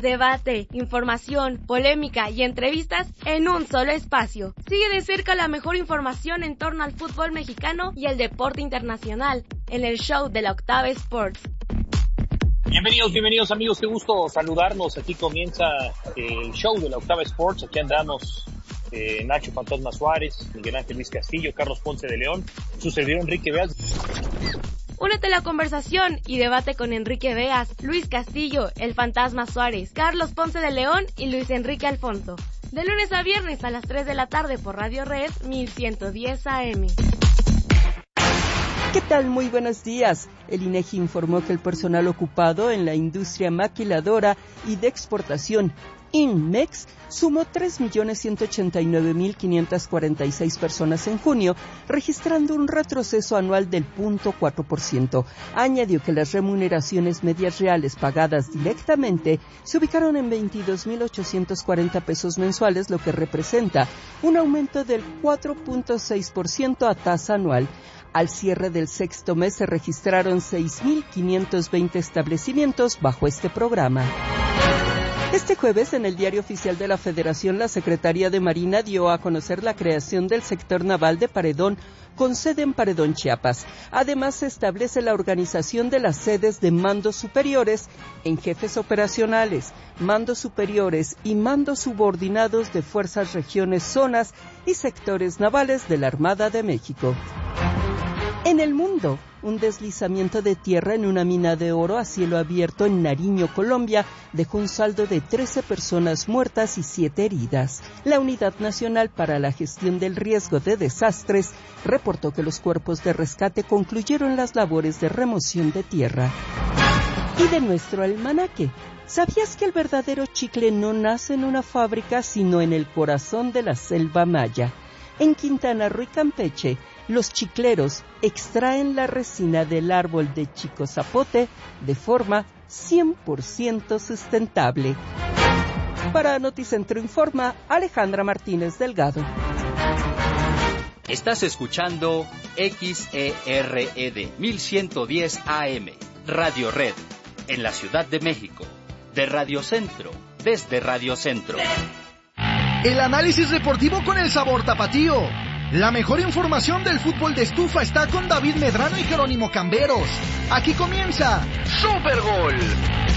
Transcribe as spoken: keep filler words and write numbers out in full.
debate, información, polémica y entrevistas en un solo espacio. Sigue de cerca la mejor información en torno al fútbol mexicano y el deporte internacional en el show de la Octava Sports. Bienvenidos, bienvenidos amigos, qué gusto saludarnos. Aquí comienza el show de la Octava Sports. Aquí andamos eh, Nacho Fantasma Suárez, Miguel Ángel Luis Castillo, Carlos Ponce de León, su servidor Enrique Beas. Únete a la conversación y debate con Enrique Beas, Luis Castillo, el Fantasma Suárez, Carlos Ponce de León y Luis Enrique Alfonso. De lunes a viernes a las tres de la tarde por Radio Red mil ciento diez A M. ¿Qué tal? Muy buenos días. El INEGI informó que el personal ocupado en la industria maquiladora y de exportación INMEX sumó tres millones ciento ochenta y nueve mil quinientas cuarenta y seis personas en junio, registrando un retroceso anual del cero punto cuatro por ciento. Añadió que las remuneraciones medias reales pagadas directamente se ubicaron en veintidós mil ochocientos cuarenta pesos mensuales, lo que representa un aumento del cuatro punto seis por ciento a tasa anual. Al cierre del sexto mes se registraron seis mil quinientos veinte establecimientos bajo este programa. Este jueves, en el Diario Oficial de la Federación, la Secretaría de Marina dio a conocer la creación del sector naval de Paredón, con sede en Paredón, Chiapas. Además, se establece la organización de las sedes de mandos superiores en jefes operacionales, mandos superiores y mandos subordinados de fuerzas, regiones, zonas y sectores navales de la Armada de México. En el mundo, un deslizamiento de tierra en una mina de oro a cielo abierto en Nariño, Colombia, dejó un saldo de trece personas muertas y siete heridas. La Unidad Nacional para la Gestión del Riesgo de Desastres reportó que los cuerpos de rescate concluyeron las labores de remoción de tierra. Y de nuestro almanaque, ¿sabías que el verdadero chicle no nace en una fábrica, sino en el corazón de la selva maya? En Quintana Roo y Campeche, los chicleros extraen la resina del árbol de chico zapote de forma cien por ciento sustentable. Para Noticentro Informa, Alejandra Martínez Delgado. Estás escuchando X E R E D mil ciento diez A M, Radio Red, en la Ciudad de México, de Radio Centro, desde Radio Centro. El análisis deportivo con el sabor tapatío. La mejor información del fútbol de estufa está con David Medrano y Jerónimo Camberos. Aquí comienza Super Gol.